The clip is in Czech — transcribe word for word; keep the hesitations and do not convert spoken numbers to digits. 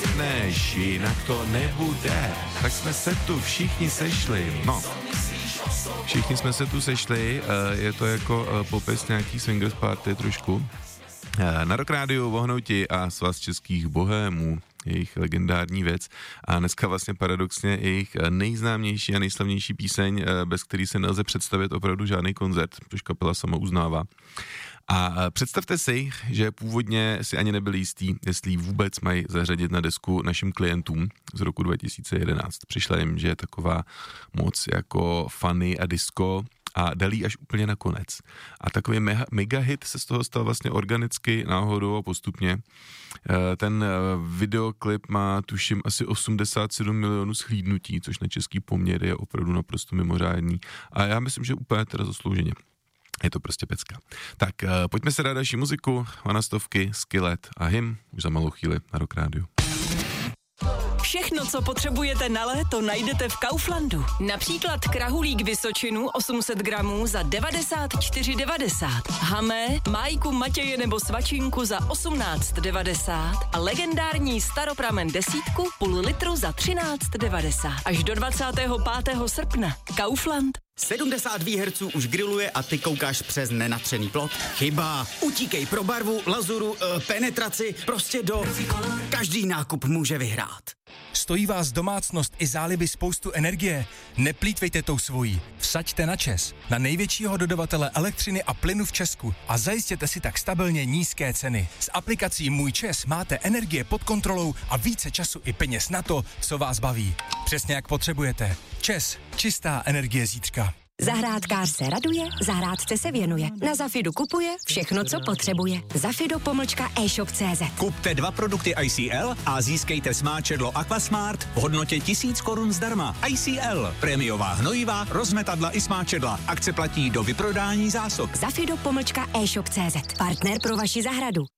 než jinak to nebude. Tak jsme se tu všichni sešli, no. Všichni jsme se tu sešli, je to jako popis nějaký swingers party trošku. Na Rock Rádiu Vohnouti a Svaz českých bohémů, jejich legendární věc a dneska vlastně paradoxně jejich nejznámější a nejslavnější píseň, bez který se nelze představit opravdu žádný koncert, což kapela sama uznává. A představte si, že původně si ani nebyli jistí, jestli vůbec mají zařadit na desku našim klientům z roku dva tisíce jedenáct. Přišla jim, že je taková moc jako funny a disco a dali až úplně na konec. A takový mega, mega hit se z toho stal vlastně organicky, náhodou a postupně. Ten videoklip má, tuším, asi osmdesát sedm milionů shlídnutí, což na český poměr je opravdu naprosto mimořádný. A já myslím, že úplně teda zaslouženě. Je to prostě pecka. Tak pojďme se dát další muziku. Vanastovky, Skillet a Hymn už za malou chvíli na Rock Rádiu. Všechno, co potřebujete na léto, najdete v Kauflandu. Například krahulík Vysočinu osm set gramů za devadesát čtyři devadesát. Hamé, májku Matěje nebo svačinku za osmnáct devadesát a legendární staropramen desítku půl litru za třináct devadesát. Až do dvacátého pátého srpna. Kaufland. sedmdesát výherců už grilluje a ty koukáš přes nenatřený plot? Chyba. Utíkej pro barvu, lazuru, e, penetraci, prostě do... Každý nákup může vyhrát. Stojí vás domácnost i záliby spoustu energie? Neplýtvejte tou svojí. Vsaďte na ČEZ, na největšího dodavatele elektřiny a plynu v Česku a zajistěte si tak stabilně nízké ceny. S aplikací Můj ČEZ máte energie pod kontrolou a více času i peněz na to, co vás baví. Přesně jak potřebujete. ČEZ. Čistá energie zítřka. Zahrádkář se raduje, zahrádce se věnuje. Na Zafidu kupuje všechno, co potřebuje. Zafido pomlčka e-shop tečka cé zet. Kupte dva produkty I C L a získejte smáčedlo Aquasmart v hodnotě tisíc korun zdarma. I C L, prémiová hnojiva, rozmetadla i smáčedla. Akce platí do vyprodání zásob. Zafido pomlčka e-shop tečka cé zet. Partner pro vaši zahradu.